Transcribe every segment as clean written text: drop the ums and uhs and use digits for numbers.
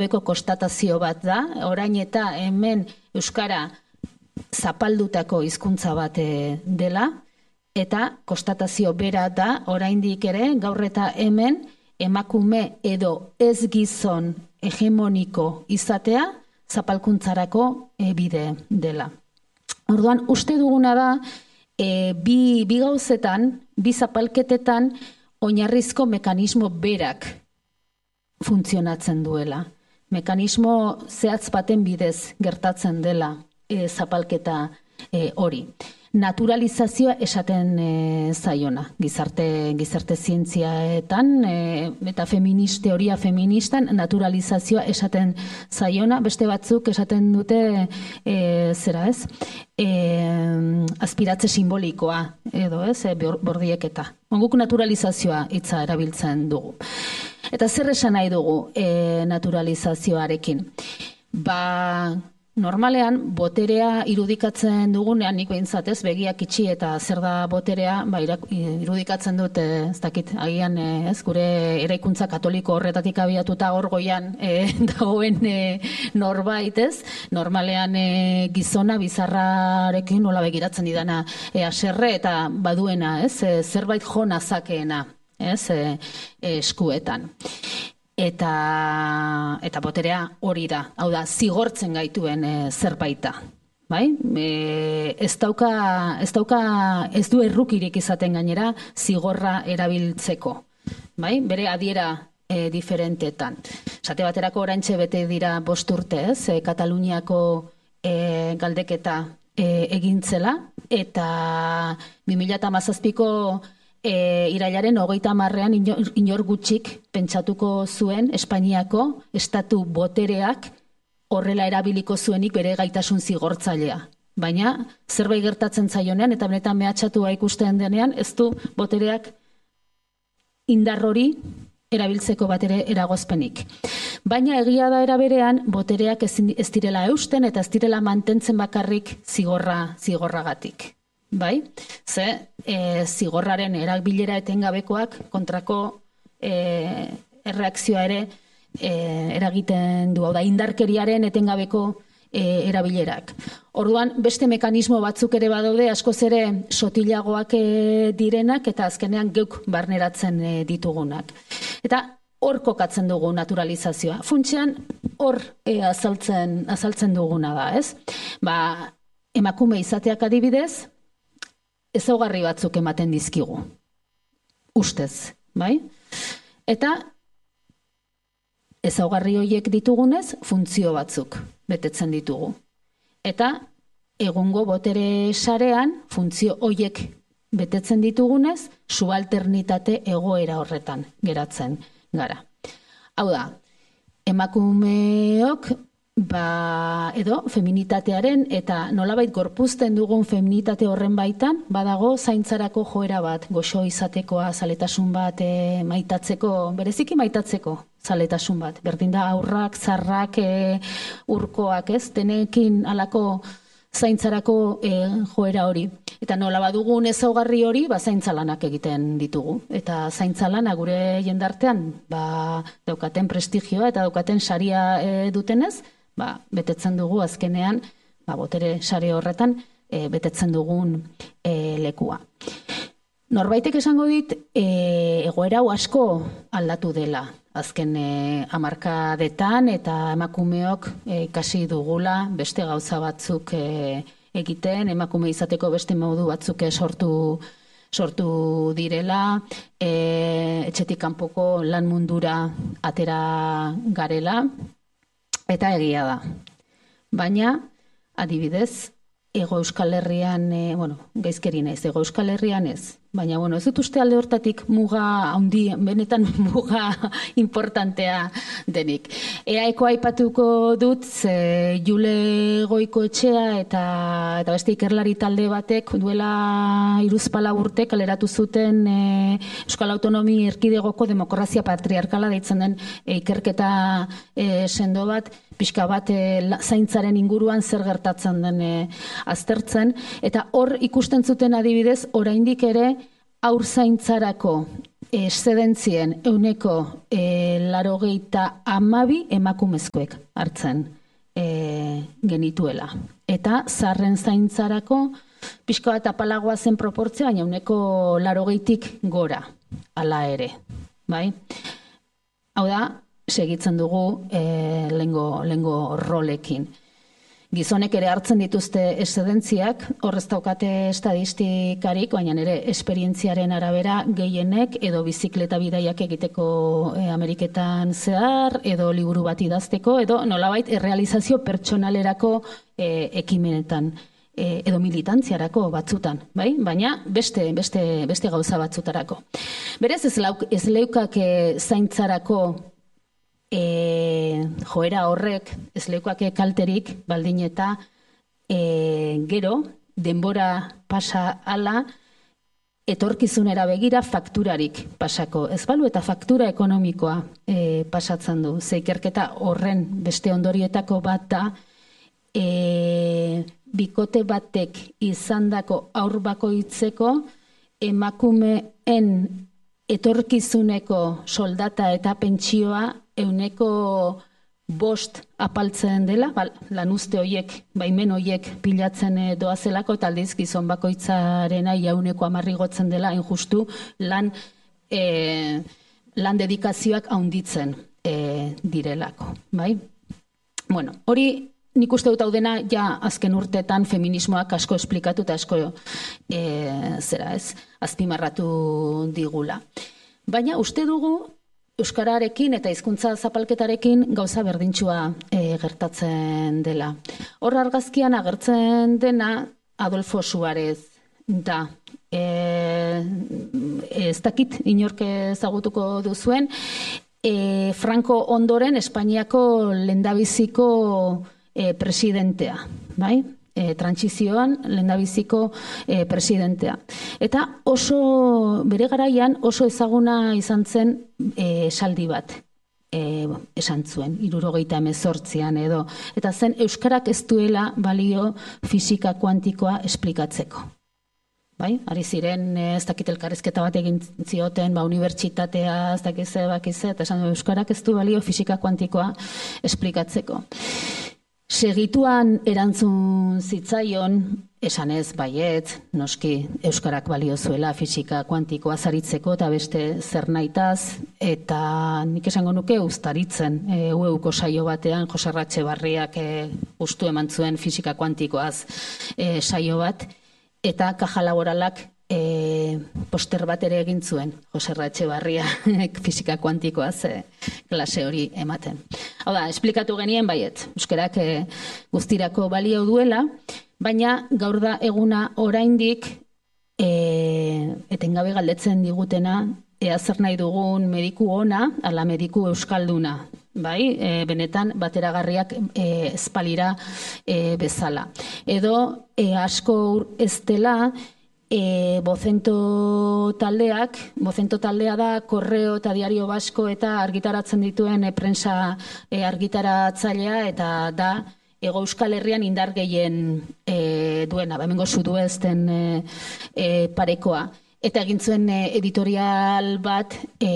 gabeko konstatazio bat da, orain eta hemen euskara zapaldutako hizkuntza bat dela, eta konstatazio bera da, oraindik ere, gaur eta hemen, emakume edo ez gizon hegemoniko izatea, zapalkuntzarako bide dela. Orduan, uste duguna da, bi gauzetan, bi zapalketetan, oinarrizko mekanismo berak funtzionatzen duela. Mekanismo zehatz baten bidez gertatzen dela zapalketa hori. Naturalizazioa esaten zaiona, gizarte zientziaetan eta teoria feministan naturalizazioa esaten zaiona, beste batzuk esaten dute aspiratze simbolikoa edo bordieketa. Guk naturalizazioa hitza erabiltzen dugu. Eta zer esan nahi dugu naturalizazioarekin? Normalean, boterea irudikatzen dugunean, nik behintzat begiak itxi eta zer da boterea, irudikatzen dut, ez dakit, agian, gure eraikuntza katoliko horretatik abiatuta hor goian dagoen norbait, normalean gizona bizarrarekin nola begiratzen didana haserre eta baduena, zerbait jo nazakeena, eskuetan. Eta boterea hori da, hau da, zigortzen gaituen zerbaita. Ez du errukirik izaten gainera zigorra erabiltzeko. Bere adiera diferentetan. Esate baterako oraintxe bete dira 5 urte, Kataluniako galdeketa egintzela, eta 2017ko irailaren 30ean inor gutxik pentsatuko zuen Espainiako estatu botereak horrela erabiliko zuenik bere gaitasun zigortzailea. Baina zerbait gertatzen zaionean eta benetan mehatxatua ikusten denean ez du botereak indar hori erabiltzeko bat ere eragozpenik. Baina egia da era berean botereak ez direla eusten eta ez direla mantentzen bakarrik zigorragatik. Zigorraren erabilera etengabekoak kontrako erreakzioa ere eragiten du, da indarkeriaren etengabeko erabilerak. Orduan, beste mekanismo batzuk ere badaude, askoz ere sotilagoak direnak eta azkenean geuk barneratzen ditugunak. Eta hor kokatzen dugu naturalizazioa. Funtsean, hor azaltzen duguna da, emakume izateak adibidez, ezaugarri batzuk ematen dizkigu. Ustez, Eta ezaugarri horiek ditugunez, funtzio batzuk betetzen ditugu. Eta egungo botere sarean, funtzio horiek betetzen ditugunez, subalternitate egoera horretan geratzen gara. Hau da, emakumeok edo feminitatearen eta nolabait gorpuzten dugun feminitate horren baitan, badago zaintzarako joera bat, goxo izatekoa, zaletasun bat maitatzeko, bereziki maitatzeko zaletasun bat. Berdin da aurrak, zarrak, urkoak, denekin alako zaintzarako joera hori. Eta nola badugun ezaugarri hori, zaintzalanak egiten ditugu. Eta zaintzalana gure jendartean daukaten prestigioa eta daukaten saria dutenez, betetzen dugu azkenean, botere sare horretan, betetzen dugun lekua. Norbaitek esango dit, egoera asko aldatu dela. Azken hamarkadetan eta emakumeok ikasi dugula beste gauza batzuk egiten, emakume izateko beste modu batzuk sortu direla, etxetik kanpoko lan mundura atera garela, eta egia da. Baina, adibidez, Ego Euskal Herrian, gaizkeri naiz, Ego Euskal Herrian ez. Baina, ez dut uste alde hortatik muga handi, benetan muga importantea denik. EAeko aipatuko dut, Jule Goikoetxea eta beste ikerlari talde batek duela 3-4 urte kaleratu zuten Euskal Autonomi Erkidegoko demokrazia patriarkala deitzen den ikerketa sendo bat, pixka bat zaintzaren inguruan zer gertatzen den aztertzen, eta hor ikusten zuten adibidez, oraindik ere haur zaintzarako eszedentzien 82% emakumezkoek hartzen genituela. Eta zaharren zaintzarako pixka bat apalagoa zen proportzioa, baina 80%tik gora, hala ere. Bai? Hau da, segitzen dugu lehengo rolekin. Gizonek ere hartzen dituzte eszedentziak, horrez daukate estadistikarik, baina ere esperientziaren arabera gehienek edo bizikleta bidaiak egiteko Ameriketan zehar, edo liburu bat idazteko, edo nolabait errealizazio pertsonalerako ekimenetan, edo militantziarako batzutan, bai? Baina beste gauza batzutarako. Berez ez leukak zaintzarako joera horrek, ez leukake kalterik, baldin eta gero, denbora pasa ala, etorkizunera begira fakturarik pasako. Ez balu eta faktura ekonomikoa pasatzen du. Zeikerketa horren beste ondorietako bat da, bikote batek izandako haur bakoitzeko emakumeen etorkizuneko soldata eta pentsioa 5% apaltzen dela, lanuzte hoiek, baimen hoiek pilatzen doazelako, eta aldiz gizon bakoitzarena 10% igotzen dela, injustu lan dedikazioak haunditzen direlako. Bai? Bueno, hori nik uste dut hau dena ja azken urteetan feminismoak asko esplikatu eta asko azpimarratu digula. Baina uste dugu euskararekin eta hizkuntza zapalketarekin gauza berdintsua gertatzen dela. Hor argazkian agertzen dena Adolfo Suarez da. Ez dakit inork ezagutuko duzuen, Franco ondoren Espainiako lehendabiziko presidentea, bai? Trantsizioan lehendabiziko presidentea. Eta oso, bere garaian oso ezaguna izan zen esaldi bat esan zuen, 78an edo. Eta zen euskarak ez duela balio fisika kuantikoa esplikatzeko. Bai? Ari ziren, ez dakit elkarrizketa bat egin zioten, unibertsitatea, ez dakize, eta esan du euskarak ez du balio fisika kuantikoa esplikatzeko. Segituan erantzun zitzaion, esanez baiet, noski euskarak balio zuela fisika kuantikoa zaritzeko eta beste zer nahitaz, eta nik esango nuke uztaritzen UEUko saio batean, Jose Ratxebarriak ustu eman zuen fisika kuantikoaz saio bat, eta Kaja Laboralak poster bat ere egin zuen, Jose Ratxebarria fisika kuantikoaz klase hori ematen. Hau da, esplikatu genien baiet, euskarak guztirako balio duela, baina gaur da eguna oraindik etengabe galdetzen digutena, ea zer nahi dugun mediku ona, ala mediku euskalduna, bai, benetan bateragarriak espalira bezala. Edo asko ez dela, Bozento taldea da Correo eta Diario Vasco eta argitaratzen dituen prensa argitaratzailea, eta da Hego Euskal Herrian indar gehien duena, hemengo Sudoesten parekoa. Eta egin zuen editorial bat,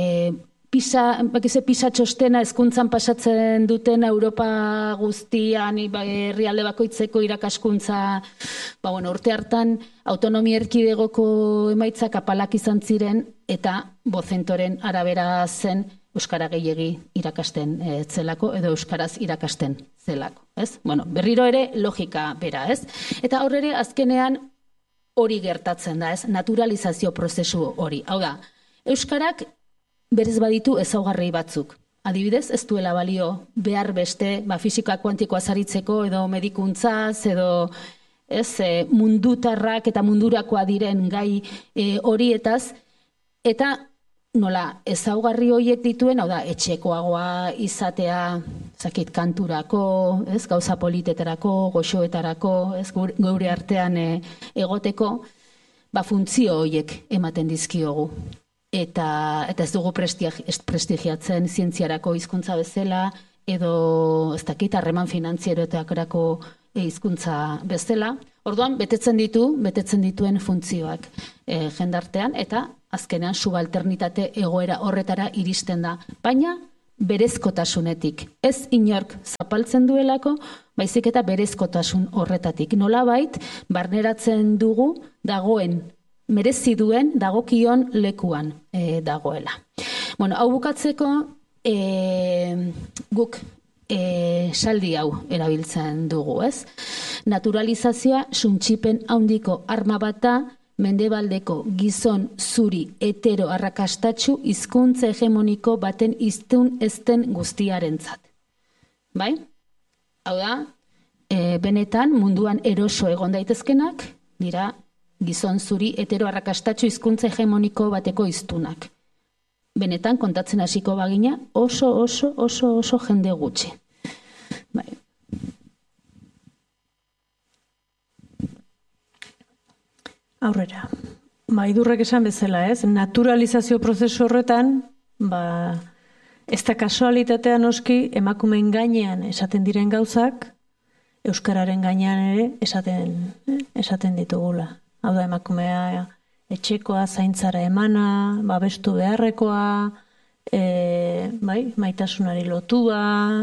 PISA txostena hezkuntzan pasatzen duten Europa guztian herrialde bakoitzeko irakaskuntza, urte hartan autonomia erkidegoko emaitzak apalak izan ziren, eta Bozentoren arabera zen euskara gehiegi irakasten zelako, edo euskaraz irakasten zelako. Berriro ere logika bera, ez? Eta hor ere azkenean hori gertatzen da, ez? Naturalizazio prozesu hori. Hau da, euskarak berez baditu ezaugarri batzuk. Adibidez, ez duela balio behar beste fisika kuantikoa zaritzeko edo medikuntzaz edo mundutarrak eta mundurakoa diren gai horietaz, eta nola ezaugarri horiek dituen, hau da, etxekoagoa izatea, kanturako, gauza politetarako, goxoetarako, geure artean egoteko, funtzio horiek ematen dizkiogu. Eta ez dugu prestigiatzen zientziarako hizkuntza bezala, edo ez dakit harreman finantzieroetarako hizkuntza bezala. Orduan, betetzen dituen funtzioak jendartean, eta azkenean subalternitate egoera horretara iristen da. Baina, berezkotasunetik. Ez inork zapaltzen duelako, baizik eta berezkotasun horretatik. Nolabait, barneratzen dugu dagoen, merezi duen, dagokion lekuan dagoela. Bueno, hau bukatzeko, guk saldi hau erabiltzen dugu, ez? Naturalizazioa suntsipen handiko arma bat da, mendebaldeko gizon zuri hetero arrakastatsu hizkuntza hegemoniko baten hiztun ezten guztiarentzat. Bai? Hau da, benetan munduan eroso egon daitezkenak dira gizon zuri hetero arrakastatsu hizkuntza hegemoniko bateko hiztunak. Benetan kontatzen hasiko bagina oso jende gutxi. Bai. Aurrera. Idurrek esan bezala, ez? Naturalizazio prozesu horretan, ez da kasualitatea noski emakumeen gainean esaten diren gauzak, euskararen gainean ere esaten ditugula. Hau da, emakumea etxekoa, zaintzara emana, babestu beharrekoa, maitasunari lotua,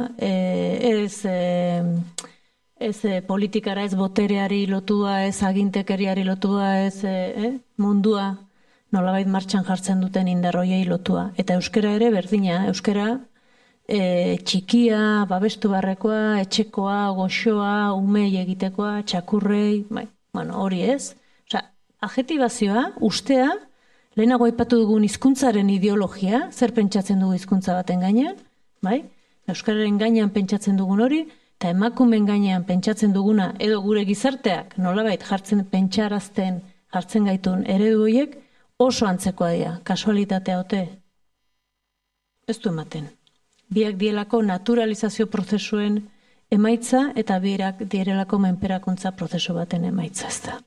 ez politikara, ez botereari lotua, ez agintekeriari lotua, ez mundua nolabait martxan jartzen duten indarroiei lotua. Eta euskara ere berdina, euskara txikia, babestu beharrekoa, etxekoa, goxoa, umei egitekoa, txakurrei, hori ez. Adjetibazioa, ustea, lehenago aipatu dugun hizkuntzaren ideologia, zer pentsatzen dugu hizkuntza baten gainean, euskararen gainean pentsatzen dugun hori, eta emakumeen gainean pentsatzen duguna, edo gure gizarteak nolabait pentsarazten jartzen gaitun eredu horiek, oso antzekoa dira, kasualitatea ote. Ez du ematen. Biak dielako naturalizazio prozesuen emaitza, eta biak direlako menperakuntza prozesu baten emaitza ez da.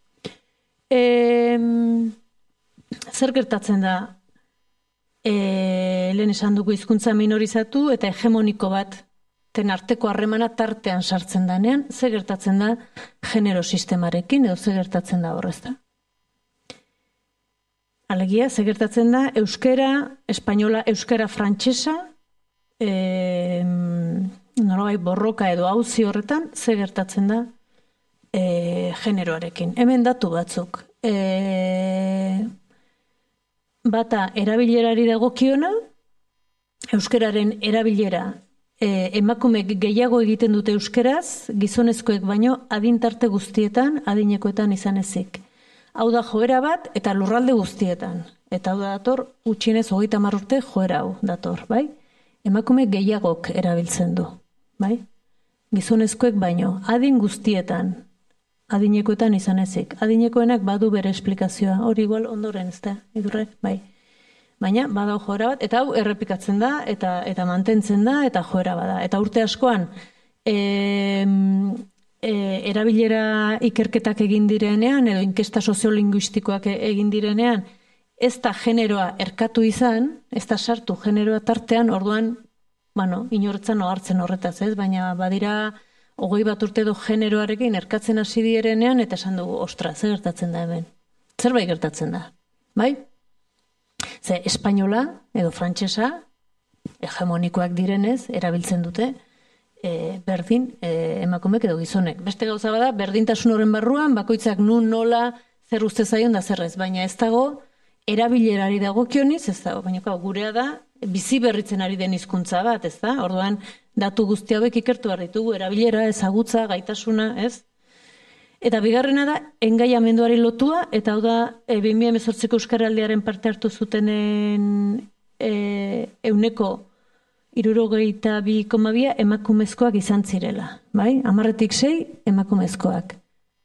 Zer gertatzen da lehen esan dugu hizkuntza minorizatu eta hegemoniko bat ten arteko harremana tartean sartzen danean, zer gertatzen da genero sistemarekin edo zer gertatzen da horrez da. Alegia, zer gertatzen da euskera, espainola, euskera frantsesa, nolabait borroka edo auzi horretan, zer gertatzen da generoarekin. Hemen datu batzuk. Bata erabilerari dagokiona, euskararen erabilera emakumeek gehiago egiten dute euskeraz, gizonezkoek baino adintarte guztietan, adinekoetan izan ezik. Hau da joera bat eta lurralde guztietan. Eta hau da dator, gutxienez 30 urte joera hau dator, bai? Emakumeek gehiagok erabiltzen du, bai? Gizonezkoek baino, adin guztietan, adinekoetan izan ezik. Adinekoenak badu bere esplikazioa, hori igual ondoren, ez da, idurrek, bai. Baina, bada joera bat, eta hau errepikatzen da, eta mantentzen da, eta joera bada. Eta urte askoan, erabilera ikerketak egin direnean, edo inkesta soziolinguistikoak egin direnean, ez da generoa erkatu izan, ez da sartu generoa tartean, orduan, inortzan ohartzen horretaz, ez? Baina badira 21 urte edo generoarekin erkatzen hasi direnean, eta esan dugu, ostra, zer gertatzen da hemen? Zerbait gertatzen da, bai? Ze, espainola edo frantsesa, hegemonikoak direnez, erabiltzen dute, berdin emakumek edo gizonek. Beste gauza bada, berdintasun horren barruan, bakoitzak nun nola zer uste zaion da zerrez, baina ez dago, erabilerari dagokioniz, ez dago, baina gurea da, bizi berritzen ari den hizkuntza bat, ez da? Orduan, datu guzti hauek ikertu behar ditugu, erabilera, ezagutza, gaitasuna, ez? Eta bigarrena da, engaiamenduari lotua, eta hau da, 2018ko Euskaraldiaren parte hartu zutenen 62,2 emakumezkoak izan zirela, bai? 10-6 emakumezkoak.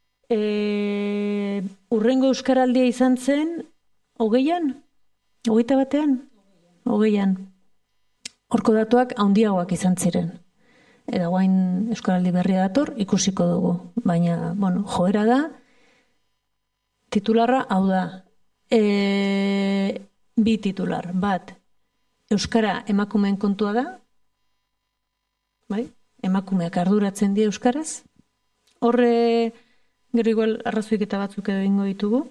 Urrengo Euskaraldia izan zen, 20an? 21an? 20an. Horko datuak handiagoak izan ziren. Eta guain Euskaraldi berria dator, ikusiko dugu. Baina, joera da, titularra hau da. Bi titular. Bat, Euskara emakumeen kontua da. Bai? Emakumeak arduratzen die Euskaraz. Horre, gero igual arrazoik eta batzuk edo ingo ditugu.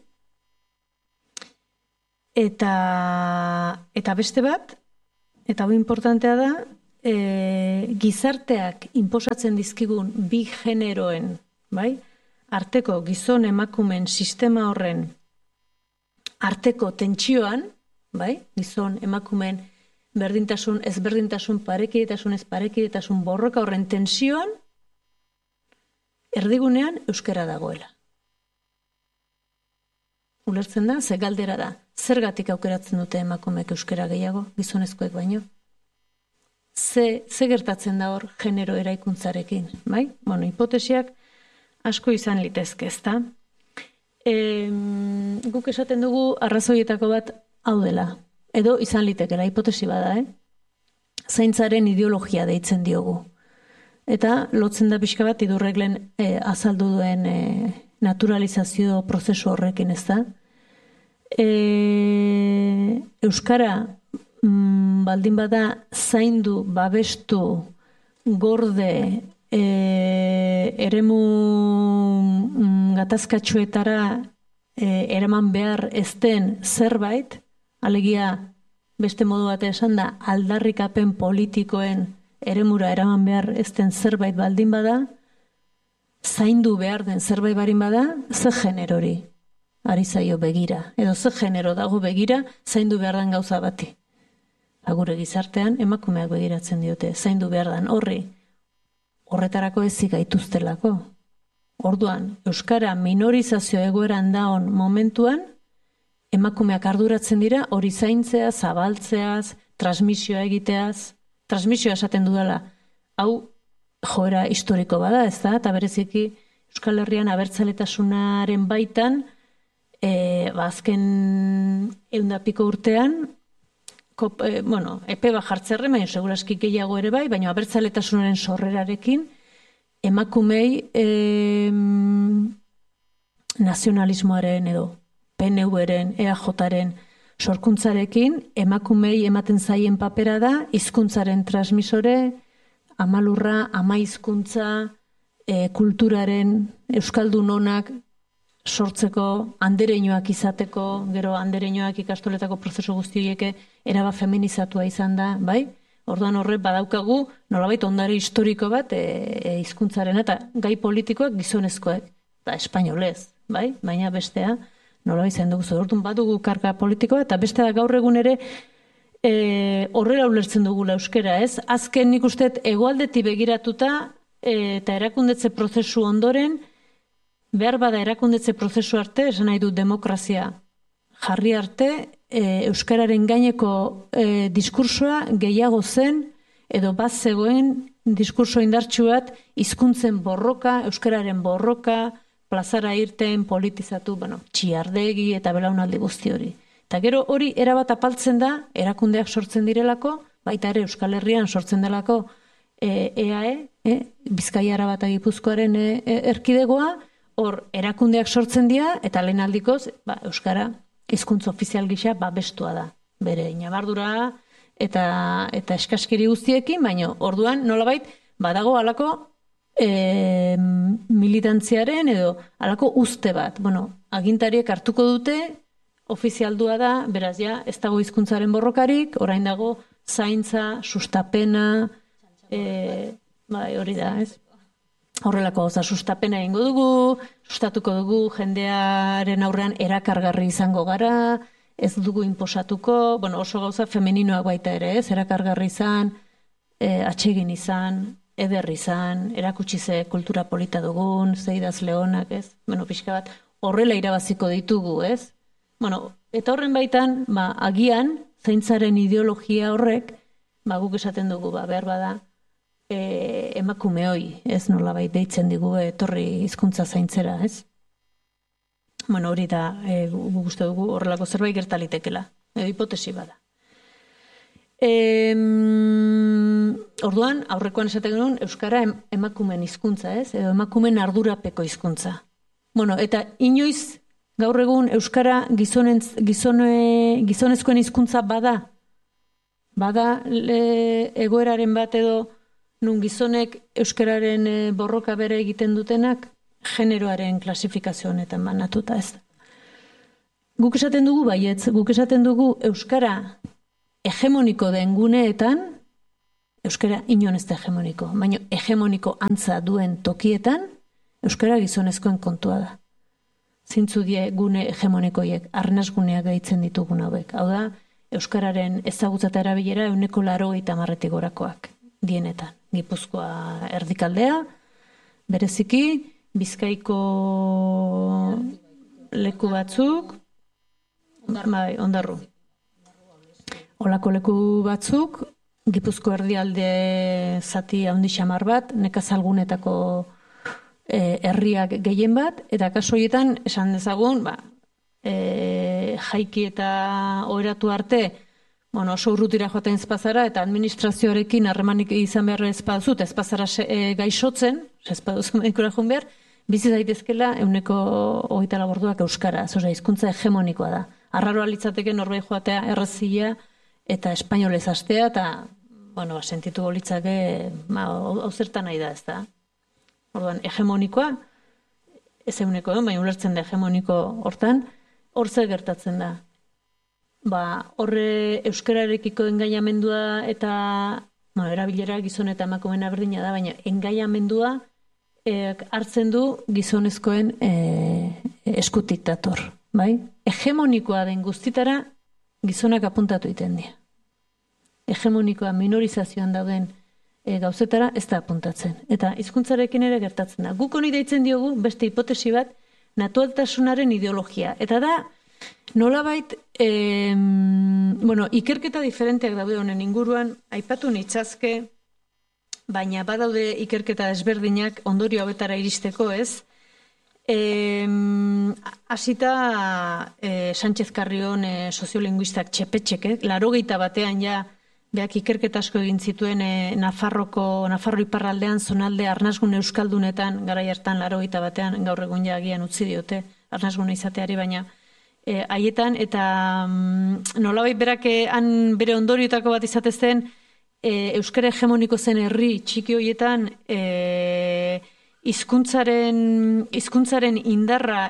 Eta beste bat, eta hori importantea da, gizarteak inposatzen dizkigun bi generoen, bai? Arteko gizon emakumen sistema horren arteko tentsioan, bai? Gizon emakumen berdintasun, ezberdintasun, parekidetasun, ez parekidetasun borroka horren tentsioan, erdigunean euskara dagoela. Ulertzen da, ze galdera da. Zergatik aukeratzen dute emakumeek euskara gehiago, gizonezkoek baino? Ze gertatzen da hor genero eraikuntzarekin, bai? Bueno, hipotesiak asko izan litezke, ezta? Guk esaten dugu arrazoietako bat hau dela. Edo izan litekela, hipotesi bada, zaintzaren ideologia deitzen diogu. Eta lotzen da pixka bat idurreglen azaldu duen naturalizazio prozesu horrekin, ez da? Euskara baldin bada zaindu, babestu, gorde, eremu gatazkatxoetara eraman behar ez den zerbait, alegia beste modu bat esan da aldarrikapen politikoen eremura eraman behar ez den zerbait baldin bada, zaindu behar den zerbait barin bada, ze generori ari zaio begira, edo ze genero dago begira zaindu behar den gauza bati. Gure gizartean emakumeak begiratzen diote, zaindu behar den horretarako ezik gaituztelako. Orduan, euskara minorizazio egoeran daon momentuan, emakumeak arduratzen dira hori zaintzea, zabaltzeaz, transmisioa egiteaz, transmisioa esaten dudala, hau joera historiko bada, ez da, eta bereziki Euskal Herrian abertzaletasunaren baitan, azken 100 urtean, epe bat jartzerren, baina seguraski gehiago ere bai, baina abertzaletasunaren sorrerarekin, emakumei nazionalismoaren edo PNV-ren, EAJ-ren sorkuntzarekin, emakumei ematen zaien papera da, hizkuntzaren transmisore, amalurra, amaizkuntza, kulturaren, euskaldun onak sortzeko, andereinoak izateko, gero andereinoak ikastoletako prozesu guztieke eraba feminizatua izan da, bai? Orduan horre badaukagu nolabait ondare historiko bat hizkuntzaren eta gai politikoak gizonezkoek, eta espainolez, bai? Baina bestea, nolabait zain dugu orduan badugu karga politikoa, eta bestea gaur egun ere horrela ulertzen dugula euskera, ez? Azken nik usteet hegoaldetik begiratuta eta erakundetze prozesu ondoren, behar bada erakundetze prozesu arte, esan nahi du demokrazia jarri arte, euskararen gaineko diskursoa gehiago zen, edo bat zegoen diskurso indartsu bat, hizkuntzen borroka, euskararen borroka, plazara irten, politizatu, txiardegi eta belaunaldi guzti hori. Eta gero hori erabat apaltzen da, erakundeak sortzen direlako, baita ere Euskal Herrian sortzen delako EAE, Bizkaia Araba eta Gipuzkoaren erkidegoa, hor erakundeak sortzen dira, eta lehen aldikoz, euskara hizkuntza ofizial gisa babestua da. Bere inabardura eta eskaskiri guztiekin, baina orduan nolabait badago halako militantziaren edo halako uste bat. Agintariek hartuko dute, ofizialdua da, beraz ja, ez dago hizkuntzaren borrokarik, orain dago zaintza, sustapena, hori da, ez? Horrelako gauza sustapena egingo dugu, sustatuko dugu jendearen aurrean erakargarri izango gara, ez dugu inposatuko, oso gauza femeninoak baita ere, ez? Erakargarri izan, atsegin izan, eder izan, erakutsi ze kultura polita dugun, zeidaz leonak, ez? Pixka bat, horrela irabaziko ditugu, ez? Eta horren baitan, agian, zaintzaren ideologia horrek, guk esaten dugu, behar bada, emakume hoi, ez nolabait deitzen digu etorri hizkuntza zaintzera, ez? Hori da, guk uste dugu horrelako zerbait gertalitekela, hipotesi bada. Orduan, aurrekoan esaten genuen, euskara emakumen hizkuntza, ez? Edo emakumen ardurapeko hizkuntza. Eta inoiz gaur egun euskara gizonezkoen hizkuntza bada? Bada egoeraren bat edo nun gizonek euskararen borroka bere egiten dutenak, generoaren klasifikazio honetan banatuta ez da. Guk esaten dugu baietz, guk esaten dugu euskara hegemoniko den guneetan, euskara inon ez da hegemoniko, baina hegemoniko antza duen tokietan, euskara gizonezkoen kontua da. Zintzu die gune hegemonikoiek, arnasguneak gehitzen ditugun hauek. Hau da, euskararen ezagutza eta erabilera 90% gorakoak dienetan. Gipuzkoa erdikaldea, bereziki, Bizkaiko leku batzuk, bai, Ondarru. Olako leku batzuk, Gipuzko erdialde zati handi xamar bat, nekazalgunetako herriak gehien bat, eta kaso horietan esan dezagun, jaiki eta oheratu arte, oso urrutira joaten ezpazara, eta administrazioarekin harremanik izan behar ezpazut, ezpazara gaixotzen, ezpaduzu medikura joan behar, bizi daitezkela 124 orduak euskara, hizkuntza hegemonikoa da. Arraroa litzateke norbait joatea errazia eta espainolez hastea, eta, sentitu litzake, hau zertan nahi da, ez da. Orduan, hegemonikoa, ez eguneko, baina ulertzen da hegemoniko hortan, hor zer gertatzen da. Horre euskararekiko engaiamendua eta erabilera gizon eta emakumeen berdina da, baina engaiamendua hartzen du gizonezkoen eskutik dator. Hegemonikoa den guztitara gizonak apuntatu egiten dira. Hegemonikoa minorizazioan dauden gauzetara ez da apuntatzen. Eta hizkuntzarekin ere gertatzen da. Guk honi deitzen diogu beste hipotesi bat naturaltasunaren ideologia. Eta da, nolabait, ikerketa diferenteak daude honen inguruan, aipatu nitzazke, baina badaude ikerketa desberdinak ondorio hauetara iristeko, ez? Hasita Sánchez Carrion soziolinguistak txepetxek, 80 batean ja beak ikerketa asko egin zituen Nafarro iparraldean, zonalde arnasgune euskaldunetan, garai hartan 80 batean, gaur egun ja agian utzi diote arnasgune izateari, baina haietan, eta nolabait berak han bere ondoriotako bat izatezen, euskara hegemoniko zen herri txiki horietan hizkuntzaren indarra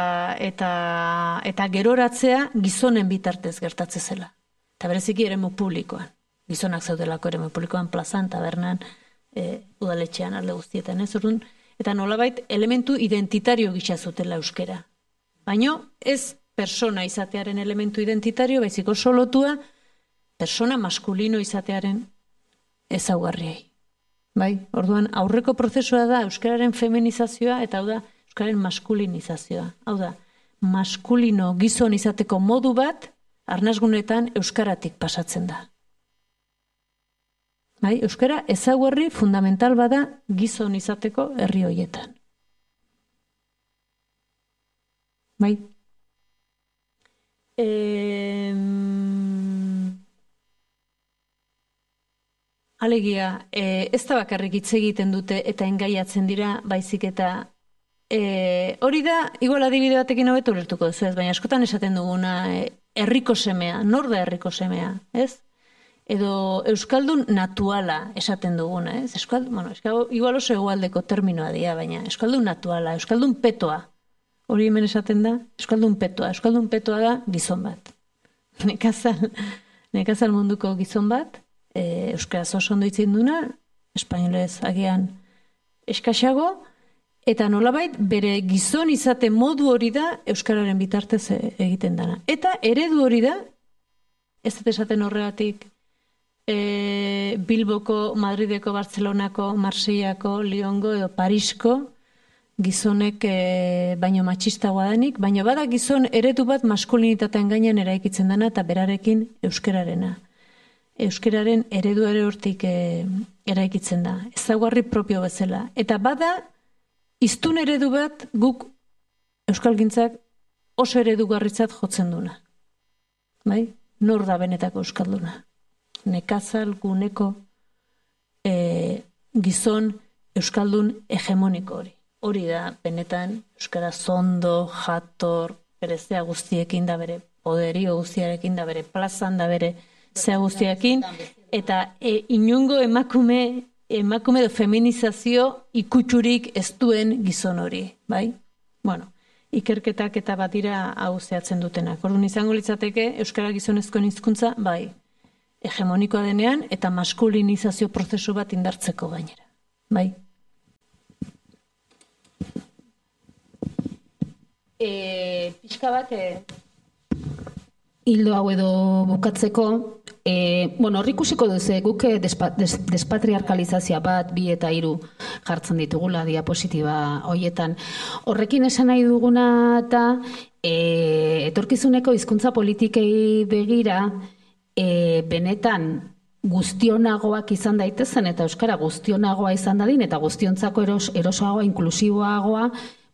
eta geroratzea gizonen bitartez gertatze zela. Eta bereziki eremu publikoan. Gizonak zaudelako eremu publikoan, plazan, tabernan, udaletxean, alde guztietan, ez? Eta nolabait elementu identitario gisa zutela euskera. Baina ez persona izatearen elementu identitario, baizik oso lotua persona maskulino izatearen ezaugarriei. Orduan, aurreko prozesua da euskararen feminizazioa eta hau da euskararen maskulinizazioa. Hau da, maskulino gizon izateko modu bat arnasgunetan euskaratik pasatzen da. Euskara ezaugarri fundamental bada gizon izateko herri horietan. Alegia, ez da bakarrik hitz egiten dute eta engaiatzen dira, baizik eta hori da, igual adibide batekin hobeto ulertuko duzu ez, baina askotan esaten duguna herriko semea, nor da herriko semea, ez? Edo euskaldun natuala esaten duguna, ez? Igual oso egualdeko terminoa dira, baina euskaldun natuala, euskaldun petoa. Hori hemen esaten da, euskaldun petoa da gizon bat. Nekazal munduko gizon bat, euskaraz oso ondo itzen duna, espainolez agian eskaxago, eta nolabait bere gizon izate modu hori da euskararen bitartez egiten dana. Eta eredu hori da, ez dut esaten horregatik, Bilboko, Madrideko, Bartzelonako, Marseiako, Lyongo edo Parisko gizonek baino matxistagoa denik, baina bada gizon eredu bat maskulinitatean gainean eraikitzen dana eta berarekin euskararena. Euskararen eredu ere hortik eraikitzen da. Ezaugarri propio bezala. Eta bada hiztun eredu bat guk euskalgintzak oso eredugarritzat jotzen duna. Nor da benetako euskalduna? Nekazal guneko gizon euskaldun hegemoniko hori. Hori da, benetan, euskara zondo, jator, bere zea guztiekin da bere poderio guztiarekin da bere plazan da bere zea guztiekin, eta inungo emakume emakume edo feminizazio ikutsurik ez duen gizon hori, bai? Bueno, ikerketak eta bat dira hau zehatzen dutenak. Orduan izango litzateke euskara gizonezkoen hizkuntza, bai, hegemonikoa denean eta maskulinizazio prozesu bat indartzeko gainera, bai? Pixka bat, hildo hau edo bukatzeko, hor ikusiko duze, guk despatriarkalizazioa bat, 2 eta 3 jartzen ditugula diapositiba hoietan. Horrekin esan nahi duguna eta etorkizuneko hizkuntza politikei begira, benetan guztionagoak izan daitezen eta euskara guztionagoa izan dadin eta guztiontzako erosoagoa, inklusiboagoa,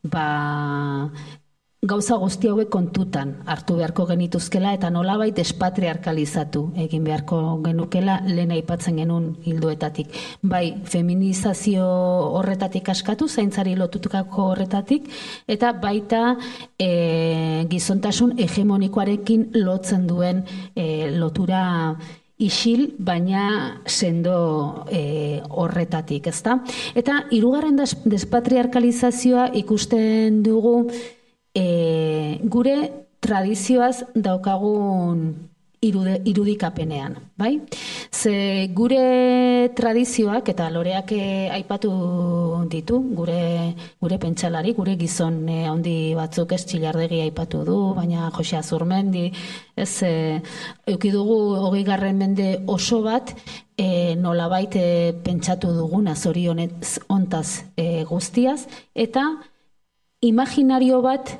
gauza guzti hauek kontutan hartu beharko genituzkela eta nolabait despatriarkalizatu egin beharko genukela lehen aipatzen genuen hildoetatik. Bai, feminizazio horretatik askatu, zaintzari lotutukako horretatik, eta baita gizontasun hegemonikoarekin lotzen duen lotura isil, baina sendo horretatik, ezta? Eta 3. despatriarkalizazioa ikusten dugu gure tradizioaz daukagun irudikapenean, bai? Ze gure tradizioak eta Loreak aipatu ditu, gure pentsalari, gure gizon handi batzuk, ez, Txillardegi aipatu du, baina Jose Azurmendi, ez, eduki dugu 20. mende oso bat, nolabait pentsatu duguna zorionez hontaz guztiaz, eta imaginario bat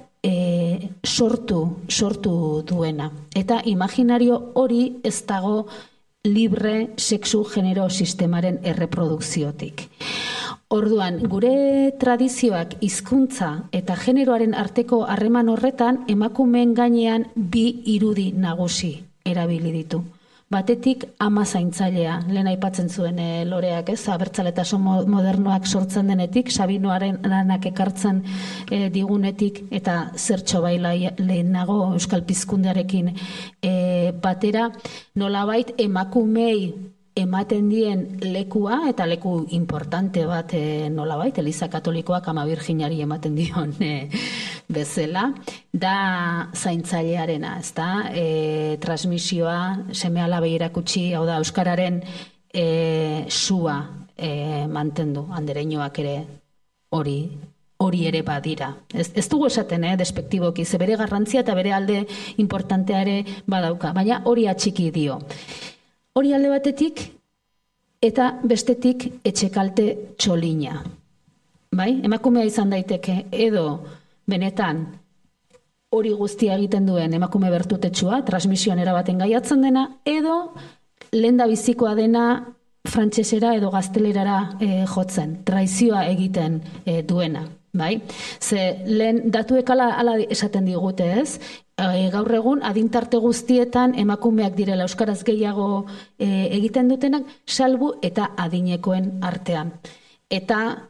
sortu duena. Eta imaginario hori ez dago libre sexu genero sistemaren erreprodukziotik. Orduan, gure tradizioak hizkuntza eta generoaren arteko harreman horretan emakumeen gainean 2 irudi nagusi erabili ditu. Batetik ama zaintzailea, lehen aipatzen zuen Loreak, ez, abertzaletasun modernoak sortzen denetik, Sabinoaren lanak ekartzen digunetik, eta zertxo bai lehenago euskal pizkundearekin batera, nolabait emakumei ematen dien lekua, eta leku importante bat nolabait, Eliza Katolikoak Ama Virginari ematen dion bezala, da zaintzailearena, ezta? Transmisioa, seme-alabei erakutsi, hau da, euskararen sua mantendu, andereñoak ere hori ere badira. Ez dugu esaten, despektiboki, ze bere garrantzia eta bere alde importantea ere badauka, baina hori atxiki dio. Hori alde batetik eta bestetik etxekalte txolina. Bai? Emakumea izan daiteke edo benetan hori guztia egiten duen emakume bertutetsua, transmisioan erabaten gaiatzen dena, edo lenda bizikoa dena frantsesera edo gaztelerara jotzen, traizioa egiten duena. Bai? Ze lehen datuek ala esaten digute, ez? Gaur egun adintarte guztietan emakumeak direla euskaraz gehiago egiten dutenak, salbu eta adinekoen artean. Eta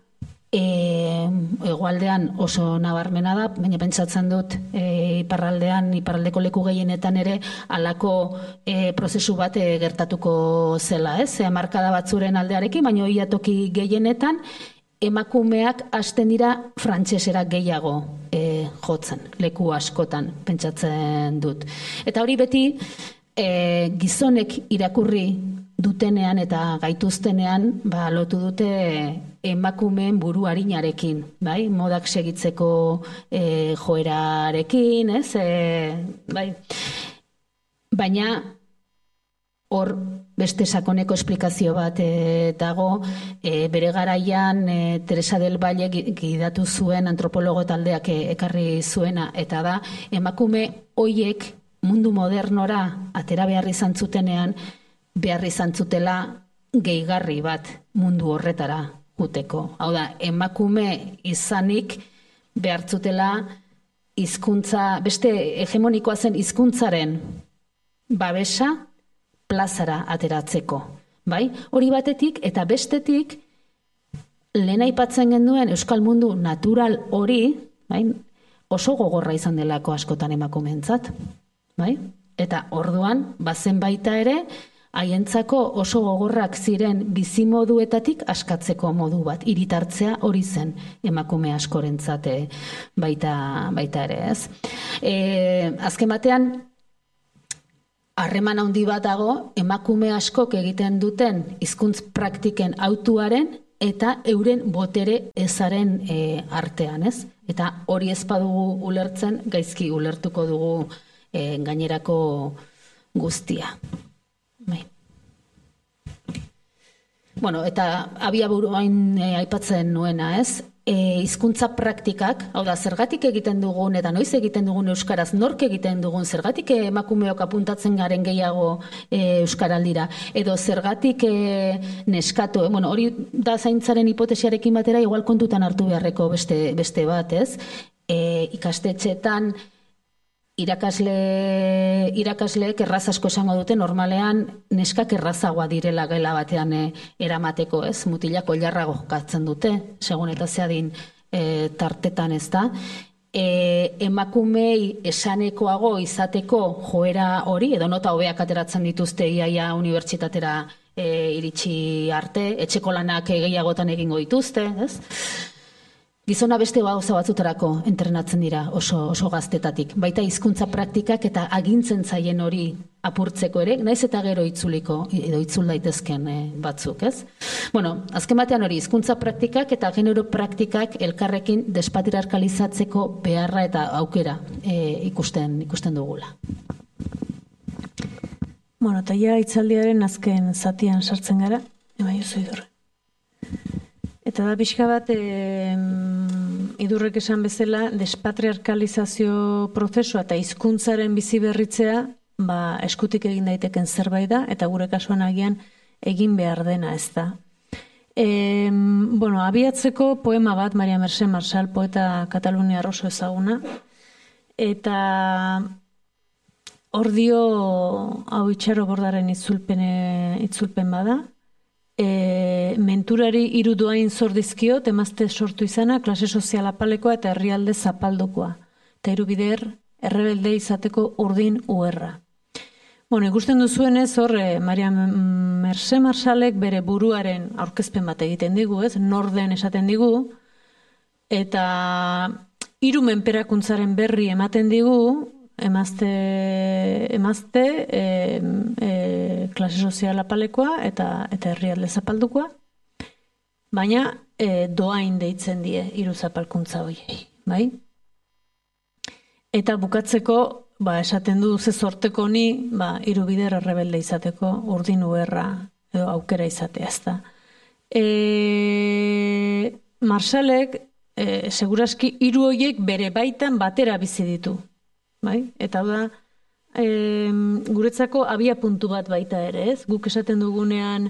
hegoaldean oso nabarmena da, baina pentsatzen dut iparraldeko leku gehienetan ere halako prozesu bat gertatuko zela, ez? Hamarkada batzuren aldearekin, baina hori toki gehienetan emakumeak hasten dira frantsesera gehiago jotzen, leku askotan pentsatzen dut. Eta hori beti gizonek irakurri dutenean eta gaituztenean lotu dute emakumeen buru arinarekin, bai? Modak segitzeko joerarekin, ez? Bai. Baina hor beste sakoneko esplikazio bat dago, bere garaian Teresa del Valle gidatu zuen antropologo taldeak ekarri zuena, eta da emakume hoiek mundu modernora atera behar izan zutenean, behar izan zutela gehigarri bat mundu horretara juteko. Hau da, emakume izanik behar zutela hizkuntza, beste hegemonikoa zen hizkuntzaren babesa plazara ateratzeko. Bai? Hori batetik eta bestetik lehen aipatzen genduen euskal mundu natural hori, bai? Oso gogorra izan delako askotan emakumeentzat. Bai? Eta orduan, bazen baita ere, haientzako oso gogorrak ziren bizimoduetatik askatzeko modu bat, hiritartzea hori zen emakume askorentzat baita ere, ez? Azken batean, harreman handi bat dago emakume askok egiten duten hizkuntz praktiken autuaren eta euren botere ezaren artean, ez? Eta hori ez badugu ulertzen, gaizki ulertuko dugu gainerako guztia. Bai. Bueno, eta abiaburuan aipatzen nuena, ez? Hizkuntza praktikak, hau da, zergatik egiten dugun, eta noiz egiten dugun euskaraz, nork egiten dugun, zergatik emakumeok apuntatzen garen gehiago euskaraldira, edo zergatik neskatu, bueno, hori da zaintzaren hipotesiarekin batera, igual kontutan hartu beharreko beste bat, ez? Ikastetxeetan irakasleek erraz asko esango dute, normalean neskak errazagoa direla gela batean eramateko, ez? Mutilak oilarrago jokatzen dute, segun eta zeadin tartetan, ez da. Emakumei esanekoago izateko joera hori, edo nota hobeak ateratzen dituzte iaia unibertsitatera iritsi arte, etxeko lanak gehiagotan egingo dituzte, ez? Gizona beste gauza batzutarako entrenatzen dira oso gaztetatik. Baita hizkuntza praktikak eta agintzen zaien hori apurtzeko ere, naiz eta gero itzuliko, edo itzul daitezken batzuk, ez? Bueno, azken batean hori, hizkuntza praktikak eta genero praktikak elkarrekin despatriarkalizatzeko beharra eta aukera ikusten dugula. Bueno, eta ja itzaldiaren azken zatian sartzen gara, bai oso idurre. Eta da pixka bat, idurrek esan bezala, despatriarkalizazio prozesua eta hizkuntzaren bizi berritzea, eskutik egin daiteken zerbait da, eta gure kasuan agian egin behar dena, ez da. Bueno, abiatzeko poema bat, Maria Mercè Marçal, poeta kataluniar oso ezaguna, eta hor dio, hau itxaro bordaren itzulpen bada, menturari hiru doain zordizkiot, emazte sortu izana, klase sozial apalekoa eta herrialde zapaldokoa. Eta hiru bider, errebelde izateko urdin uherra. Bueno, ikusten duzuenez, hor, Maria Mercè Marçalek bere buruaren aurkezpen bat egiten digu, ez? Norden esaten digu, eta hiru menperakuntzaren berri ematen digu, emazte klase sozial apalekoa eta herrialde zapaldukoa, baina doain deitzen die hiru zapalkuntza horiei, bai? Eta bukatzeko, esaten du ze zorteko ni, hiru bider errebelde izateko urdin uherra edo aukera izatea, ezta. Marçalek seguraski hiru horiek bere baitan batera bizi ditu. Bai? Eta da, guretzako abia puntu bat baita ere, ez? Guk esaten dugunean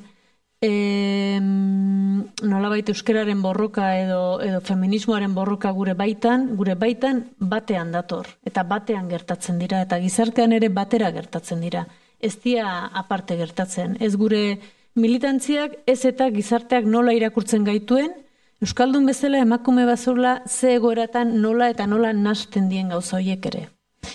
nolabait euskararen borroka edo feminismoaren borroka gure baitan batean dator. Eta batean gertatzen dira, eta gizartean ere batera gertatzen dira. Ez dira aparte gertatzen. Ez gure militantziak, ez eta gizarteak nola irakurtzen gaituen, euskaldun bezala emakume bazula ze egoeratan nola eta nola nasten dien gauza horiek ere.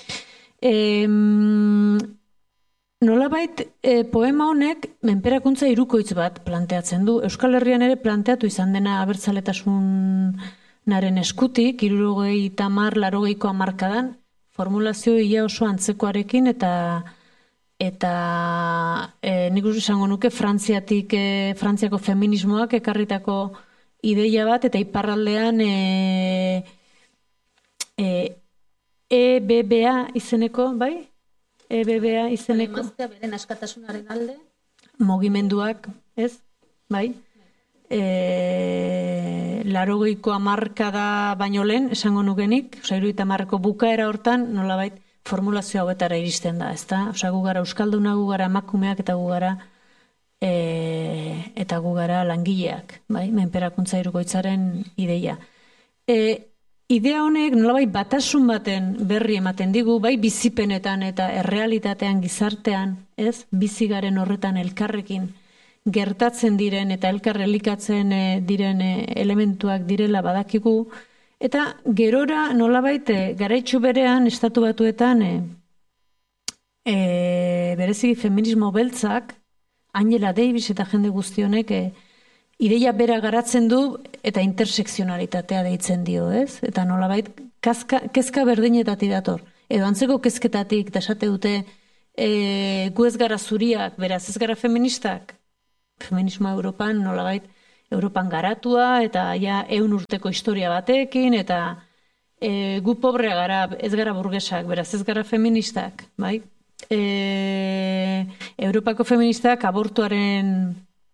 Nolabait poema honek menperakuntza hirukoitz bat planteatzen du. Euskal Herrian ere planteatu izan dena abertzaletasunaren eskutik, 70-80ko hamarkadan, formulazio ia oso antzekoarekin eta nik esango nuke Frantziako feminismoak ekarritako ideia bat, eta iparraldean EBBA izeneko, bai? EBBA izeneko. Emaztea beren askatasunaren alde. Mugimenduak, ez? Bai? 80ko hamarkada baino lehen, esango nukenik, 70ko bukaera hortan, nolabait formulazio hauetara iristen da, ezta? Osea, gu gara euskalduna, gu gara emakumeak eta gu gara langileak, bai? Menperakuntza hirukoitzaren ideia. Idea honek nolabait batasun baten berri ematen digu, bai bizipenetan eta errealitatean gizartean, ez? Bizigaren horretan elkarrekin gertatzen diren eta elkar elikatzen diren elementuak direla badakigu, eta gerora nolabait garaitsu berean Estatu Batuetan bereziki feminismo beltzak Angela Davis eta jende guztionek ideia bera garatzen du eta intersekzionalitatea deitzen dio, ez? Eta nolabait kezka berdinetatik dator. Edo antzeko kezketatik, da esate dute, gu ez gara zuriak, beraz ez gara feministak. Feminismoa Europan nolabait Europan garatua eta ja 100 urteko historia batekin eta gu pobrea gara, ez gara burgesak, beraz ez gara feministak, bai? Europako feministak abortuaren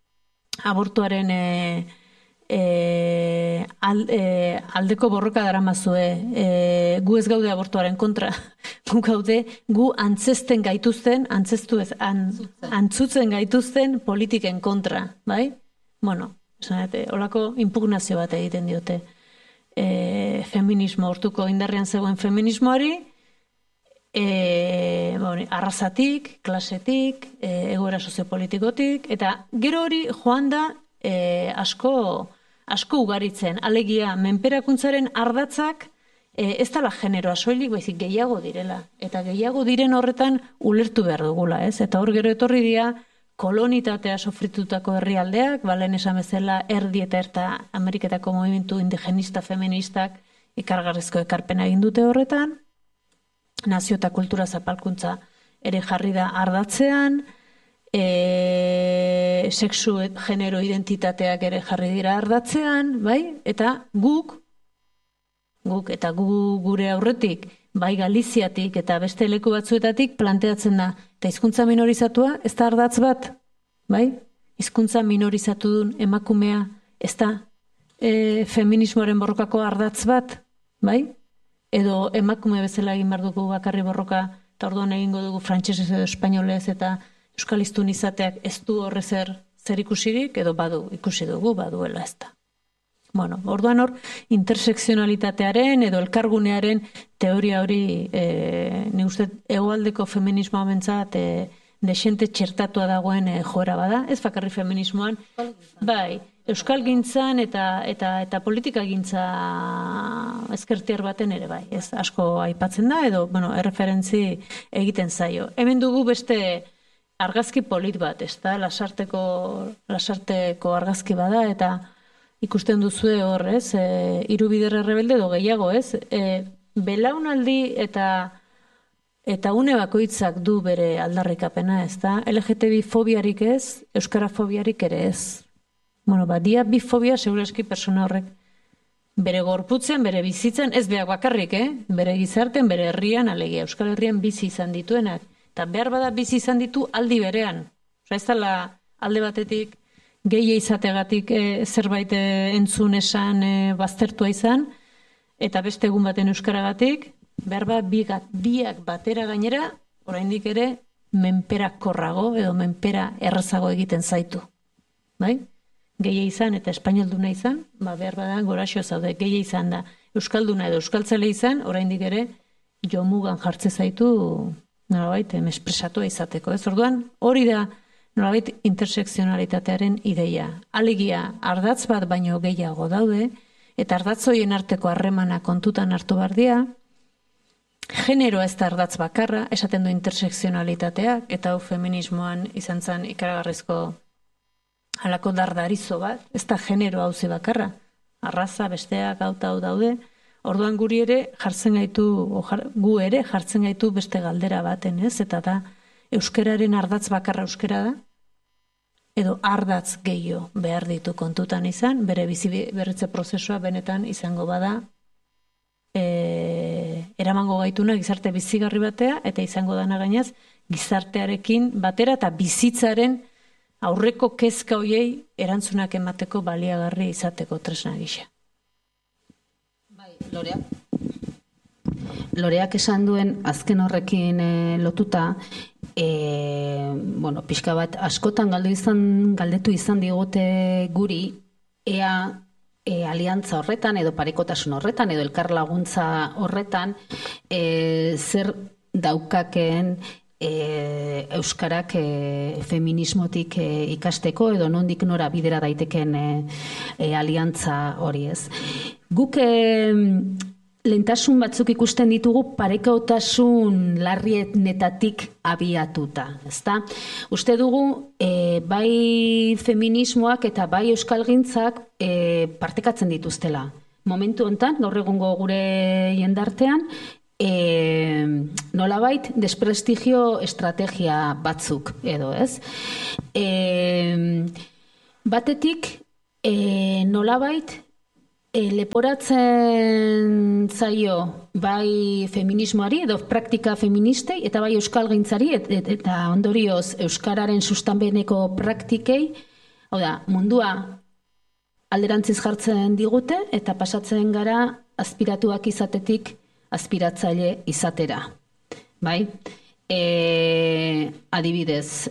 aldeko borroka daramazue, gu ez gaude abortuaren kontra, gu antzesten gaituzten, antzutzen gaituzten politiken kontra, bai? Bueno, holako impugnazio bat egiten diote feminismo, hortuko indarrean zegoen feminismoari, arrazatik, klasetik, egoera soziopolitikotik, eta gero hori joan da asko ugaritzen. Alegia, menperakuntzaren ardatzak ez dela generoa soilik, baizik gehiago direla. Eta gehiago diren horretan ulertu behar dugula, ez? Eta hor gero etorri dira kolonitatea sofritutako herrialdeak, balen esan bezala erdi eta Ameriketako movimentu indigenista feministak ikargarrizko ekarpena egin dute horretan, nazio eta kultura zapalkuntza ere jarri da ardatzean, sexu genero identitateak ere jarri dira ardatzean, bai? Eta guk gure aurretik, bai Galiziatik eta beste leku batzuetatik planteatzen da, eta hizkuntza minorizatua ez da ardatz bat, bai? Hizkuntza minorizatudun emakumea ez da feminismoaren borrokako ardatz bat, bai? Edo emakume bezala egin behar dugu bakarri borroka, eta orduan egingo dugu frantsesez edo espainolez eta euskaliztun izateak ez du horrezer zer ikusirik, edo badu ikusi dugu, baduela ez da. Bueno, orduan hor, intersekzionalitatearen edo elkargunearen teoria hori, ni uste hegoaldeko feminismoa bentzat, desente txertatua dagoen joera bada, ez bakarri feminismoan, bai, euskal gintzan eta politika gintza ezkertiar baten ere bai, ez asko aipatzen da, edo, erreferentzi egiten zaio. Hemen dugu beste argazki polit bat, ez da, lasarteko argazki bada, eta ikusten duzue hor, ez, Hirubider Errebelde edo gehiago, ez, belaunaldi eta une bakoitzak du bere aldarrikapena, ez da, LGTB fobiarik ez, euskara fobiarik ere ez. Bueno, dia bi fobia segurazki persona horrek bere gorputzen, bere bizitzen, ez beak bakarrik, bere gizartean, bere herrian, alegia, Euskal Herrian bizi izan dituenak. Eta behar bada bizi izan ditu aldi berean. Ez dela alde batetik gehi izategatik zerbait entzun esan baztertua izan, eta beste egun baten euskaragatik, behar bada biak batera gainera, oraindik ere menperakorrago edo menpera errazago egiten zaitu. Bai? Gehi izan eta espainolduna izan, behar bada goraxo zaude, gehi izan da euskalduna edo euskaltzale izan, oraindik ere jomugan jartze zaitu nolabait espresatua izateko. Ez orduan, hori da nolabait intersekzionalitatearen ideia. Alegia, ardatz bat baino gehiago daude, eta ardatzoien arteko harremana kontutan hartu bardia, generoa ez da ardatz bakarra, esaten du intersekzionalitateak, eta hau feminismoan izan zen ikaragarrizko halako dardarizo bat, ez da genero hauze bakarra, arraza, besteak, hau daude, orduan guri ere jartzen gaitu, gu ere jartzen gaitu beste galdera baten, ez? Eta da, euskararen ardatz bakarra euskara da, edo ardatz gehiago behar ditu kontutan izan, bere bizi berritze prozesua benetan izango bada, eramango gaituna gizarte bizigarri batea, eta izango dana gainaz, gizartearekin batera eta bizitzaren aurreko kezka hoiei erantzunak emateko baliagarri izateko tresna gisa. Bai, Loreak esan duen azken horrekin lotuta, pixka bat askotan galdetu izan digute guri, ea aliantza horretan, edo parekotasun horretan, edo elkar laguntza horretan, zer daukakeen euskarak feminismotik ikasteko edo nondik nora bidera daiteken aliantza hori ez. Guk lehentasun batzuk ikusten ditugu parekatasun larrienetatik abiatuta, ezta? Uste dugu bai feminismoak eta bai euskalgintzak partekatzen dituztela. Momentu hontan, gaur egungo gure jendartean, nolabait desprestigio estrategia batzuk edo, ez? Batetik, nolabait leporatzen zaio bai feminismoari edo praktika feministei eta bai euskalgintzari eta ondorioz euskararen sustanbeneko praktikei, hau da, mundua alderantziz jartzen digute eta pasatzen gara aspiratuak izatetik aspiratzaile izatera. Bai? Adibidez,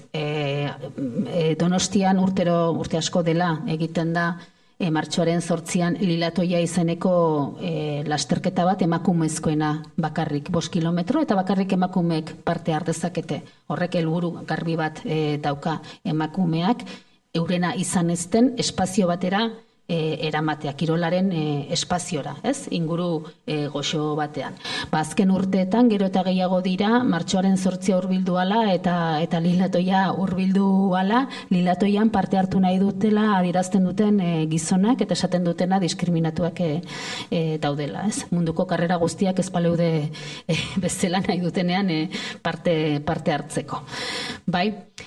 Donostian urte asko dela egiten da martxoaren 8an Lilatoia izeneko lasterketa bat emakumezkoena bakarrik 5 kilometro eta bakarrik emakumeek parte har dezakete. Horrek helburu garbi bat dauka emakumeak eurena izan ezten espazio batera eramatea, kirolaren espaziora, ez? Inguru goxo batean. Azken urteetan gero eta gehiago dira martxoaren 8 hurbildu ala eta Lilatoia hurbildu ala, Lilatoian parte hartu nahi dutela adierazten duten gizonak eta esaten dutena diskriminatuak daudela, ez? Munduko karrera guztiak ez baleude bezala nahi dutenean parte hartzeko. Bai?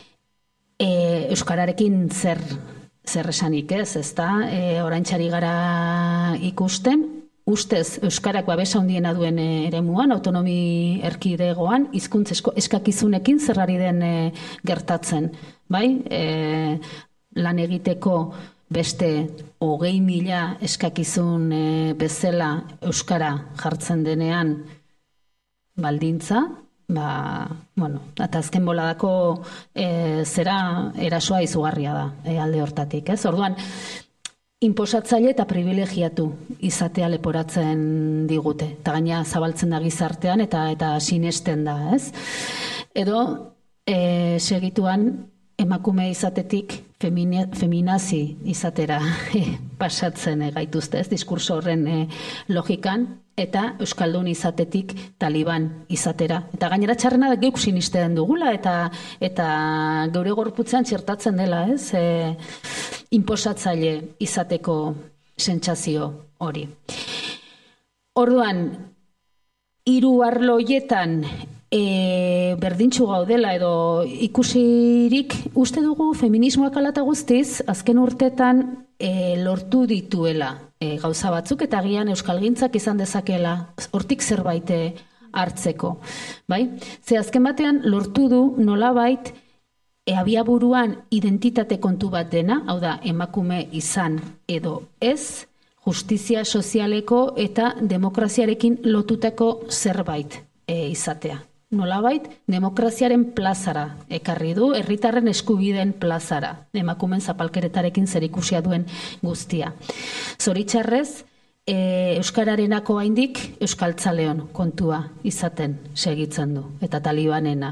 Euskararekin zer esanik ez, ezta? Oraintxari gara ikusten, ustez Euskarak babesa handiena duen eremuan, autonomi erkidegoan, hizkuntz eskakizunekin zerrari den gertatzen, bai? Lan egiteko beste 20.000 eskakizun bezala Euskara jartzen denean baldintza, eta azken boladako zera erasoa izugarria da alde hortatik, ez? Orduan, inposatzaile eta privilegiatu izatea leporatzen digute, eta gaina zabaltzen da gizartean eta sinesten da, ez? Edo, segituan, emakume izatetik feminazi izatera pasatzen gaituzte, ez? Diskurso horren logikan, eta euskaldun izatetik taliban izatera. Eta gainera txarrena da geuk sinisten dugula, eta geure gorputzean txertatzen dela, ez? Inposatzaile izateko sentsazio hori. Orduan, 3 arlo hoietan berdintxu gaudela edo ikusirik, uste dugu feminismoak alata guztiz, azken urtetan lortu dituela gauza batzuk, eta agian euskalgintzak izan dezakela hortik zerbait hartzeko. Bai? Ze azken batean lortu du nolabait abiaburuan identitate kontu bat dena, hau da, emakume izan edo ez, justizia sozialeko eta demokraziarekin lotutako zerbait izatea. Nolabait, demokraziaren plazara ekarri du, herritarren eskubideen plazara, emakumen zapalkeretarekin zerikusia duen guztia. Zoritxarrez, euskararenako haindik euskaltzaleon kontua izaten segitzen du, eta talibanena.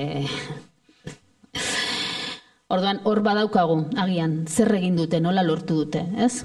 Orduan, hor badaukagu, agian, zer egin dute, nola lortu dute, ez?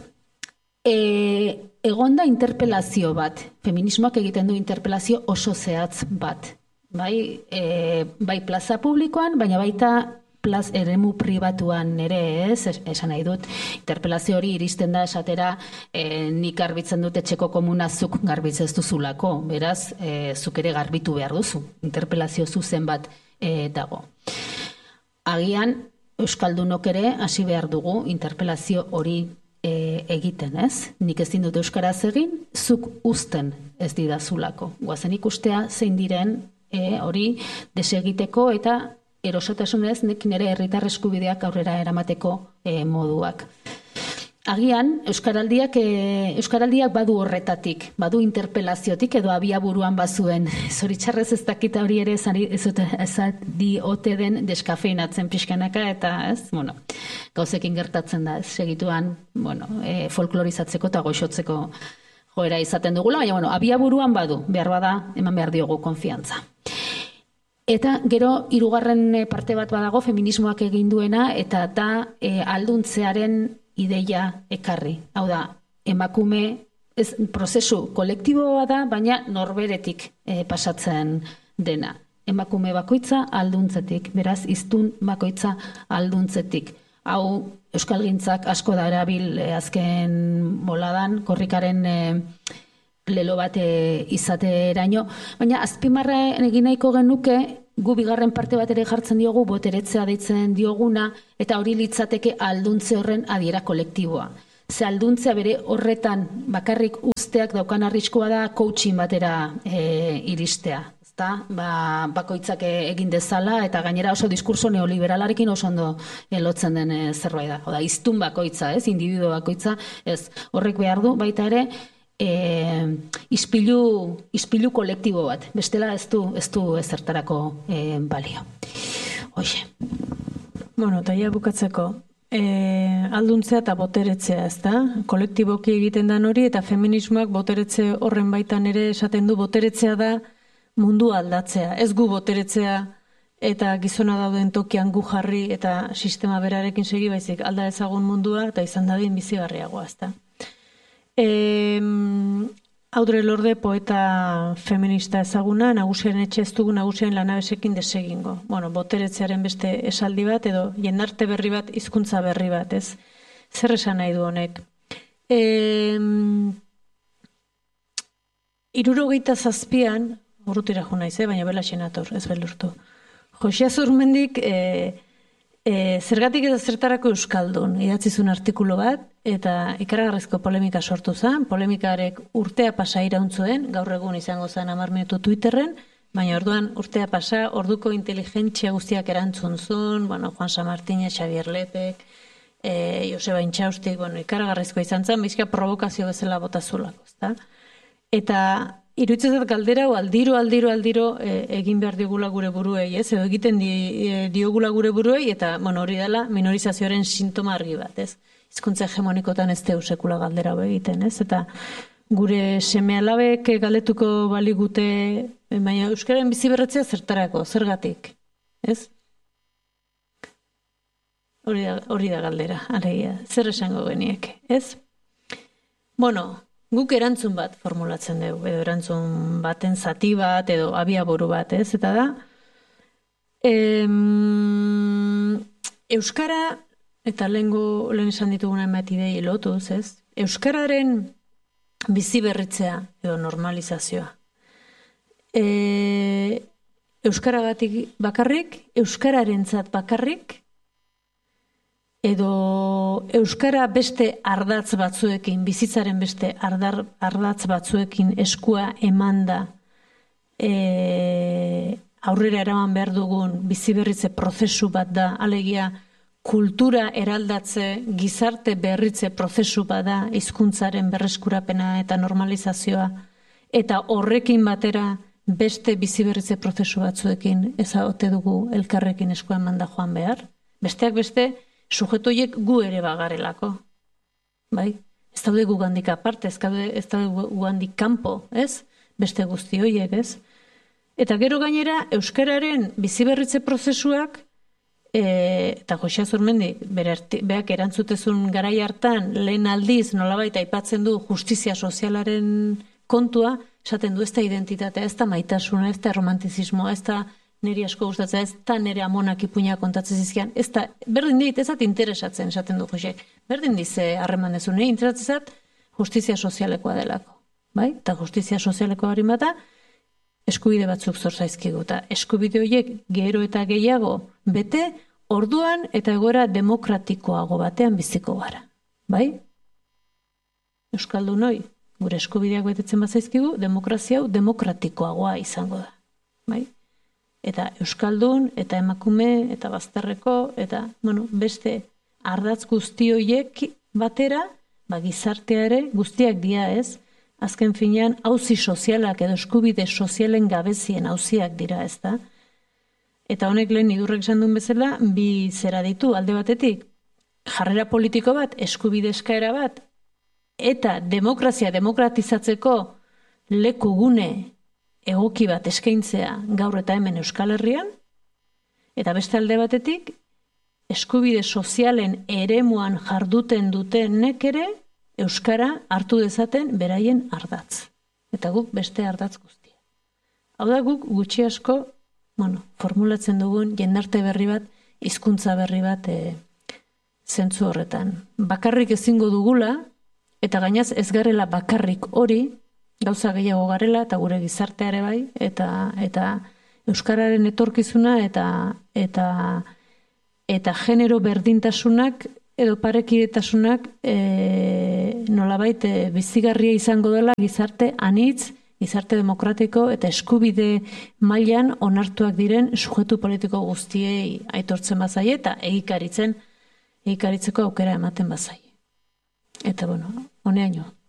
Egonda interpelazio bat, feminismoak egiten du interpelazio oso zehatz bat. Bai plaza publikoan, baina baita eremu pribatuan ere, ez? Esan nahi dut, interpelazio hori iristen da esatera nik garbitzen dut etxeko komuna zuk garbitzez duzulako, beraz, zuk ere garbitu behar duzu, interpelazio zuzen bat dago. Agian, euskaldunok ere hasi behar dugu interpelazio hori egiten, ez? Nik ezin dut euskaraz egin, zuk uzten ez didazulako. Guazen ikustea zein diren hori desegiteko eta erosotasunez nik nire herritar eskubideak aurrera eramateko moduak. Agian, euskaraldiak badu horretatik, badu interpelaziotik edo abiaburuan bazuen. Zoritxarrez ez dakita hori ere ezadi ote den deskafeinatzen pixkanaka eta ez, gauzekin gertatzen da, ez segituan, folklorizatzeko eta goxotzeko joera izaten dugula, baina, abiaburuan badu, behar bada, eman behar diogu konfiantza. Eta gero, 3. parte bat badago, feminismoak egin duena, eta da alduntzearen ideia ekarri. Hau da, emakume prozesu kolektiboa da, baina norberetik pasatzen dena. Emakume bakoitza alduntzetik, beraz, hiztun bakoitza alduntzetik. Hau Euskalgintzak asko da erabil azken boladan, korrikaren lelo bat izateraino, baina azpimarra egin nahiko genuke, gu bigarren parte bat ere jartzen diogu, boteretzea deitzen dioguna, eta hori litzateke alduntze horren adiera kolektiboa. Ze alduntzea bere horretan bakarrik usteak daukan arriskua da coaching batera iristea. Bakoitzak egin dezala, eta gainera oso diskurso neoliberalarekin oso ondo lotzen den zerbait da. Oda, hiztun bakoitza, individu bakoitza, horrek behar du baita ere, ispilu kolektibo bat. Bestela ez du ezertarako balio. Hoxe. Bueno, eta ja bukatzeko. Alduntzea eta boteretzea, ez da? Kolektiboki egiten dan hori, eta feminismoak boteretze horren baitan ere esaten du, boteretzea da mundu aldatzea. Ez gu boteretzea eta gizona dauden tokian gu jarri eta sistema berarekin segi baizik alda ezagun mundua eta izan dadin bizigarriagoa, ez da? Audre Lorde poeta feminista ezaguna, nagusien etxe ez dugu nagusien lanabesekin desegingo. Bueno, boteretzearen beste esaldi bat edo jendarte berri bat, hizkuntza berri bat, ez? Zer esan nahi du honek? 77an, urrutira jo naiz, baina bela xenator, ez beldurtu. Josia Zurmendik zergatik eta zertarako euskaldun idatzizun artikulu bat, eta ikaragarrizko polemika sortu zen, polemikaarek urtea pasa irauntzuen, gaur egun izango zen 10 minutu Twitterren, baina orduan urtea pasa, orduko inteligentzia guztiak erantzun zuen, Juan San Martínez, Xavier Lepek, Joseba Intxaustik, ikaragarrizko izan zen, bizka provokazio bezala botazulako, ezta? Eta iruditzen galdera aldiro egin behar digula gure buruei, ez? Edo egiten diogula gure buruei, eta hori dela minorizazioaren sintoma argi bat, ez? Hizkuntza hegemonikotan ez deu sekula galdera egiten, ez? Eta gure seme-alabek galdetuko baligute, baina euskaren bizi berretzea zertarako, zergatik, ez? Hori da galdera, alegia, zer esango geniek, ez? Guk erantzun bat formulatzen dugu, edo erantzun baten zati bat, edo abiaburu bat, ez? Eta da, euskara, eta lehen esan dituguna hainbat idei lotuz, ez? Euskararen bizi berritzea, edo normalizazioa. Euskaragatik bakarrik, euskararentzat bakarrik, edo euskara beste ardatz batzuekin, bizitzaren beste ardatz batzuekin eskua emanda aurrera eraman behar dugun biziberritze prozesu bat da, alegia kultura eraldatze, gizarte berritze prozesu bat da, hizkuntzaren berreskurapena eta normalizazioa, eta horrekin batera beste biziberritze prozesu batzuekin ezagote dugu elkarrekin eskua emanda joan behar. Besteak beste, sujetoiek gu ere bagarelako. Bai? Ez daude gu gandik aparte, ez daude gu gandik kanpo, ez? Beste guzti horiek, ez? Eta gero gainera, euskararen biziberritze prozesuak, eta Josia Zurmendik, beak erantzutezun garai hartan, lehen aldiz nolabait aipatzen du justizia sozialaren kontua, esaten du ez da identitatea, ez da maitasuna, ez da romantizismoa, ez da niri asko gustatzen, ez da nire amonak ipuina kontatzen zizkian, ez da, berdin dit, ez da interesatzen, esaten du Josiek, berdin dize harreman dezu, nire interesatzen zat, justizia sozialekoa delako, bai? Eta justizia sozialekoa hori bata, eskubide batzuk zor zaizkigu, eta eskubide horiek gero eta gehiago bete, orduan eta egoera demokratikoago batean biziko gara, bai? Euskaldunoi, gure eskubideak betetzen bat zaizkigu, demokrazia hau demokratikoagoa izango da, bai? Eta euskaldun, eta emakume, eta bazterreko, eta, beste ardatz guzti horiek batera, gizartea ere, guztiak dira ez, azken finean, auzi sozialak edo eskubide sozialen gabezien auziak dira ez da. Eta honek lehen idurrek esan duen bezala, bi zera ditu, alde batetik, jarrera politiko bat, eskubide eskaera bat, eta demokratizatzeko leku gune egoki bat eskaintzea gaur eta hemen Euskal Herrian, eta beste alde batetik, eskubide sozialen eremuan jarduten dutenek ere, euskara hartu dezaten beraien ardatz. Eta guk beste ardatz guztia. Hau da guk gutxi asko, formulatzen dugun jendarte berri bat, hizkuntza berri bat zentzu horretan. Bakarrik ezingo dugula, eta gainaz ez garela bakarrik hori, gauza gehiago garela, eta gure gizarteare bai, eta euskararen etorkizuna, eta genero berdintasunak, edo parekidetasunak nolabait bizigarria izango dela gizarte anitz, gizarte demokratiko eta eskubide mailan onartuak diren sujetu politiko guztiei aitortzen bazaie eta egikaritzeko aukera ematen bazaie. Eta honeaino.